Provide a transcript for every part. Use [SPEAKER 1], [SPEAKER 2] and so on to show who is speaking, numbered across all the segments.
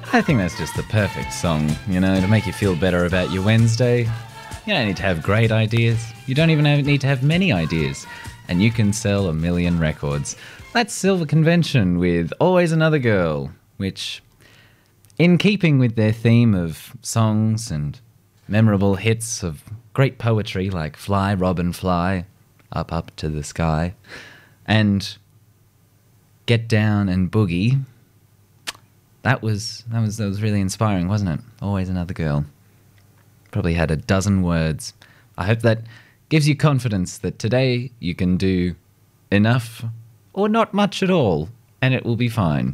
[SPEAKER 1] I think that's just the perfect song, to make you feel better about your Wednesday. You don't need to have great ideas. You don't even need to have many ideas. And you can sell 1 million records. That's Silver Convention with Always Another Girl, which, in keeping with their theme of songs and memorable hits of great poetry like Fly, Robin, Fly, Up, Up to the Sky, and Get Down and Boogie, that was really inspiring, wasn't it? Always Another Girl. Probably had a dozen words. I hope that gives you confidence that today you can do enough or not much at all, and it will be fine.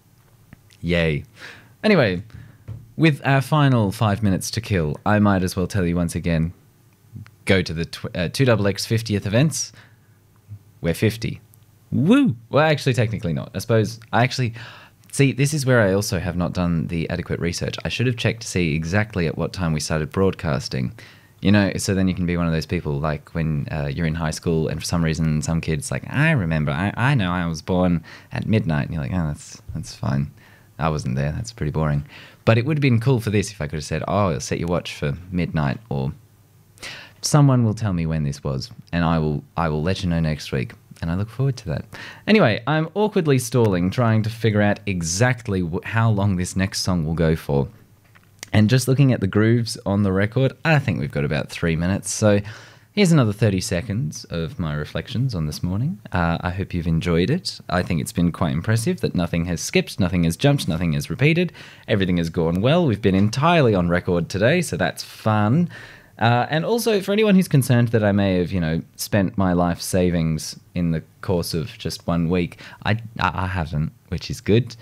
[SPEAKER 1] Yay. Anyway, with our final 5 minutes to kill, I might as well tell you once again, go to the 2XX 50th events. We're 50. Woo! Well, actually, technically not. I suppose See, this is where I also have not done the adequate research. I should have checked to see exactly at what time we started broadcasting. So then you can be one of those people like when you're in high school and for some reason some kid's like, I remember, I know I was born at midnight. And you're like, oh, that's fine. I wasn't there. That's pretty boring. But it would have been cool for this if I could have said, oh, set your watch for midnight, or someone will tell me when this was and I will let you know next week. And I look forward to that. Anyway, I'm awkwardly stalling, trying to figure out exactly how long this next song will go for. And just looking at the grooves on the record, I think we've got about 3 minutes. So here's another 30 seconds of my reflections on this morning. I hope you've enjoyed it. I think it's been quite impressive that nothing has skipped, nothing has jumped, nothing has repeated. Everything has gone well. We've been entirely on record today, so that's fun. And also, for anyone who's concerned that I may have, spent my life savings in the course of just 1 week, I haven't, which is good.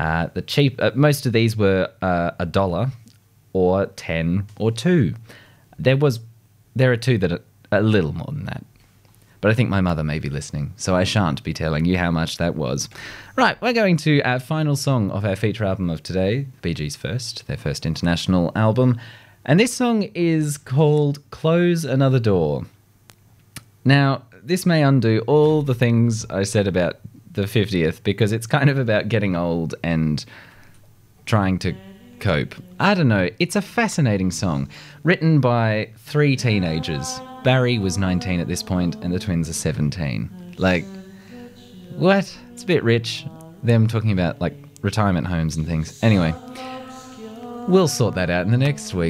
[SPEAKER 1] Most of these were $1 or 10 or 2. There are 2 that are a little more than that. But I think my mother may be listening, so I shan't be telling you how much that was. Right, we're going to our final song of our feature album of today, Bee Gees' their first international album. And this song is called Close Another Door. Now, this may undo all the things I said about the 50th, because it's kind of about getting old and trying to cope. I don't know, it's a fascinating song, written by 3 teenagers. Barry was 19 at this point, and the twins are 17. Like, what? It's a bit rich, them talking about, retirement homes and things. Anyway, we'll sort that out in the next week.